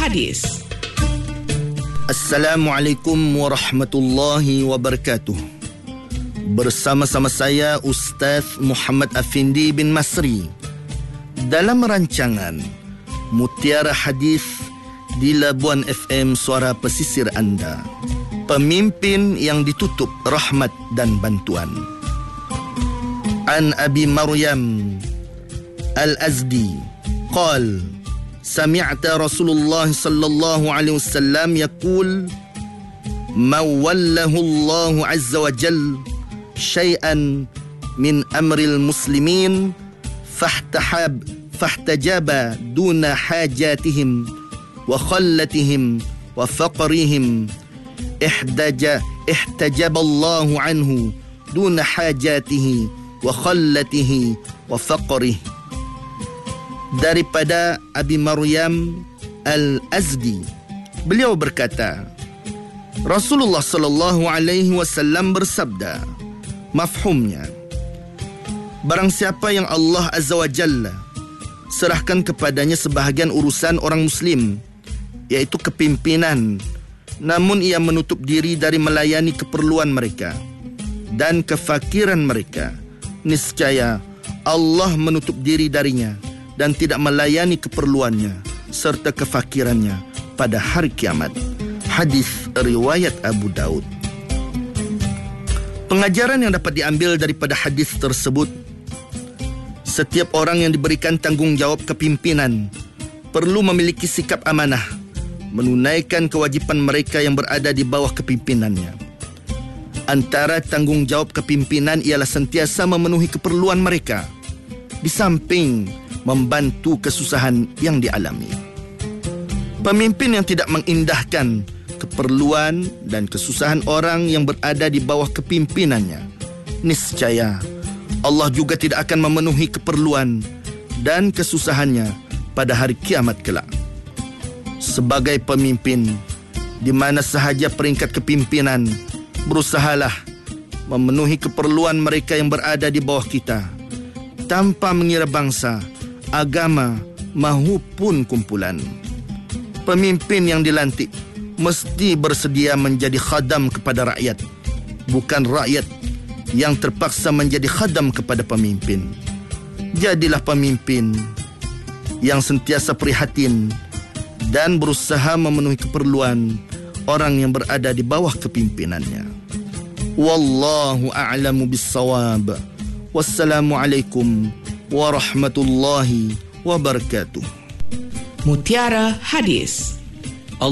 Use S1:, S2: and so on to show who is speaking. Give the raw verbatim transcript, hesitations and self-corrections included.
S1: Hadis.
S2: Assalamualaikum warahmatullahi wabarakatuh. Bersama-sama saya Ustaz Muhammad Afindi bin Masri dalam rancangan Mutiara Hadis di Labuan F M Suara Pesisir Anda. Pemimpin yang ditutup rahmat dan bantuan. An Abi Maryam Al-Azdi qal sami'ta Rasulullah sallallahu alaihi wasallam yaqul ma wallahu Allah azza wa jalla syai'an min amril muslimin fahtahab fahtajaba duna hajatihim wa khallatihim wa faqrihim ihdaja ihtajaba Allah anhu duna hajatihi wa khallatihi wa faqrihi. Daripada Abi Maryam Al-Azdi, beliau berkata, Rasulullah sallallahu alaihi wasallam bersabda, mafhumnya, barang siapa yang Allah azza wa jalla serahkan kepadanya sebahagian urusan orang muslim, iaitu kepimpinan, namun ia menutup diri dari melayani keperluan mereka dan kefakiran mereka, niscaya Allah menutup diri darinya dan tidak melayani keperluannya serta kefakirannya pada hari kiamat. Hadis riwayat Abu Daud. Pengajaran yang dapat diambil daripada hadis tersebut, setiap orang yang diberikan tanggungjawab kepimpinan perlu memiliki sikap amanah, menunaikan kewajipan mereka yang berada di bawah kepimpinannya. Antara tanggungjawab kepimpinan ialah sentiasa memenuhi keperluan mereka, di samping membantu kesusahan yang dialami. Pemimpin yang tidak mengindahkan keperluan dan kesusahan orang yang berada di bawah kepimpinannya, niscaya Allah juga tidak akan memenuhi keperluan dan kesusahannya pada hari kiamat kelak. Sebagai pemimpin, di mana sahaja peringkat kepimpinan, berusahalah memenuhi keperluan mereka yang berada di bawah kita, tanpa mengira bangsa, agama maupun kumpulan. Pemimpin yang dilantik mesti bersedia menjadi khadam kepada rakyat, bukan rakyat yang terpaksa menjadi khadam kepada pemimpin. Jadilah pemimpin yang sentiasa prihatin dan berusaha memenuhi keperluan orang yang berada di bawah kepimpinannya. Wallahu a'lamu bis-shawab. Wassalamualaikum warahmatullahi wabarakatuh.
S1: Mutiara Hadis.